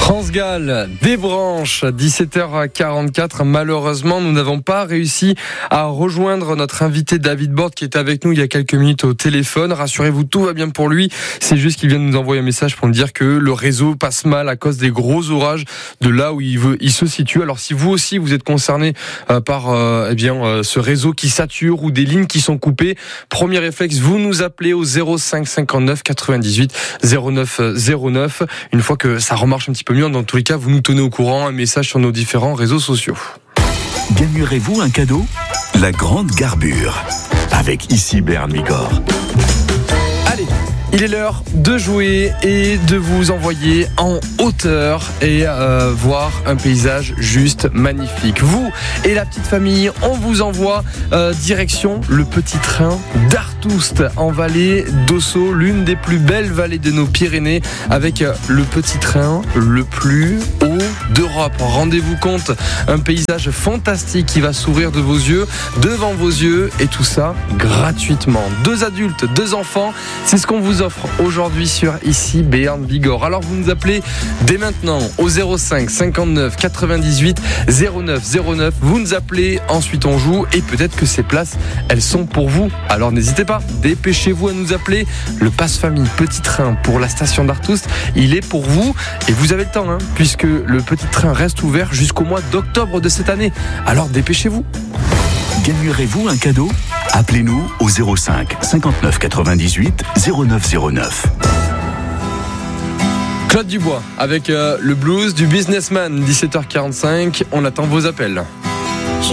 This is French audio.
France-Galles, des branches, 17h44. Malheureusement, nous n'avons pas réussi à rejoindre notre invité David Borde qui est avec nous il y a quelques minutes au téléphone. Rassurez-vous, tout va bien pour lui. C'est juste qu'il vient de nous envoyer un message pour nous dire que le réseau passe mal à cause des gros orages de là où il se situe. Alors si vous aussi vous êtes concerné par ce réseau qui sature ou des lignes qui sont coupées, premier réflexe, vous nous appelez au 05 59 98 09 09. Une fois que ça remarche un petit peu mieux, dans tous les cas, vous nous tenez au courant, un message sur nos différents réseaux sociaux. Gagnerez-vous un cadeau ? La grande garbure, avec ici Béarn Bigorre. Allez, il est l'heure de jouer et de vous envoyer en hauteur et voir un paysage juste magnifique. Vous et la petite famille, on vous envoie direction le petit train d'Artoust en vallée d'Ossau, l'une des plus belles vallées de nos Pyrénées, avec le petit train le plus haut d'Europe. Rendez-vous compte, un paysage fantastique qui va s'ouvrir de vos yeux, devant vos yeux, et tout ça gratuitement. 2 adultes, 2 enfants, c'est ce qu'on vous offre aujourd'hui sur ici Béarn Bigorre. Alors vous nous appelez dès maintenant au 05 59 98 09 09. Vous nous appelez, ensuite on joue et peut-être que ces places, elles sont pour vous. Alors n'hésitez pas, dépêchez-vous à nous appeler. Le passe-famille petit train pour la station d'Artoust, il est pour vous et vous avez le temps, puisque le petit train reste ouvert jusqu'au mois d'octobre de cette année. Alors dépêchez-vous. Gagnerez-vous un cadeau ? Appelez-nous au 05 59 98 09 09. Claude Dubois avec le blues du businessman, 17h45. On attend vos appels.